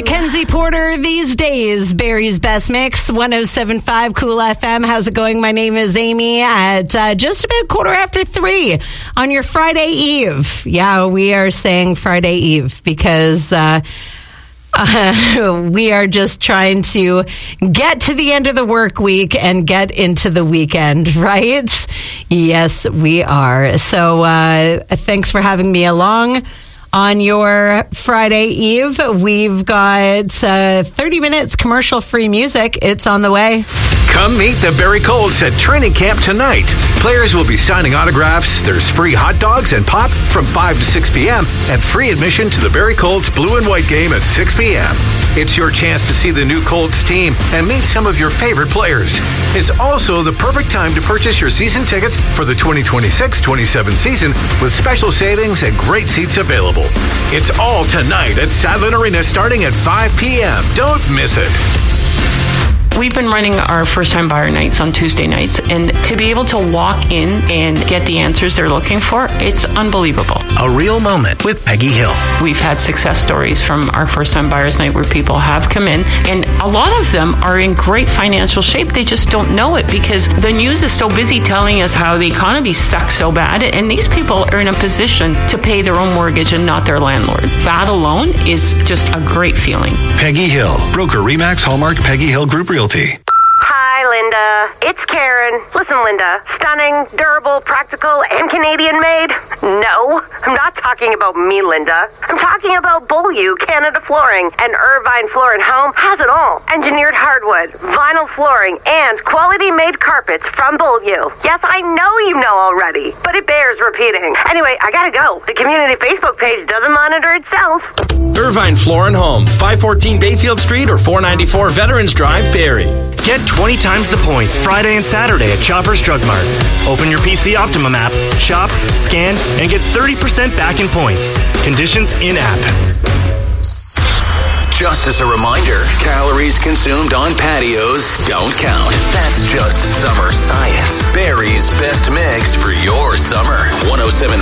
Mackenzie Porter these days. Barry's Best Mix, 107.5 Cool FM. How's it going? My name is Amy at just about 3:15 on your Friday Eve. Yeah, we are saying Friday Eve because we are just trying to get to the end of the work week and get into the weekend, right? Yes, we are. So thanks for having me along on your Friday Eve. We've got 30 minutes commercial-free music. It's on the way. Come meet the Barrie Colts at training camp tonight. Players will be signing autographs. There's free hot dogs and pop from 5 to 6 p.m. and free admission to the Barrie Colts blue and white game at 6 p.m. It's your chance to see the new Colts team and meet some of your favorite players. It's also the perfect time to purchase your season tickets for the 2026-27 season with special savings and great seats available. It's all tonight at Sadlon Arena starting at 5 p.m. Don't miss it. We've been running our first-time buyer nights on Tuesday nights, and to be able to walk in and get the answers they're looking for, it's unbelievable. A real moment with Peggy Hill. We've had success stories from our first-time buyers night where people have come in, and a lot of them are in great financial shape. They just don't know it because the news is so busy telling us how the economy sucks so bad, and these people are in a position to pay their own mortgage and not their landlord. That alone is just a great feeling. Peggy Hill, broker Remax Hallmark Peggy Hill Group Realty. Hi, Linda. It's Karen. Listen, Linda. Stunning, durable, practical, and Canadian made? No, I'm not talking about me, Linda. I'm talking about Beaulieu Canada Flooring. And Irvine Floor and Home has it all. Engineered hardwood, vinyl flooring, and quality-made carpets from Beaulieu. Yes, I know you know already, but it bears repeating. Anyway, I gotta go. The community Facebook page doesn't monitor itself. Irvine Floor and Home, 514 Bayfield Street or 494 Veterans Drive, Barrie. Get 20 times the points Friday and Saturday at Shoppers Drug Mart. Open your PC Optimum app, shop, scan, and get 30% back in points. Conditions in-app. Just as a reminder, calories consumed on patios don't count. That's just summer science. Barrie's Best Mix for your summer. 107.5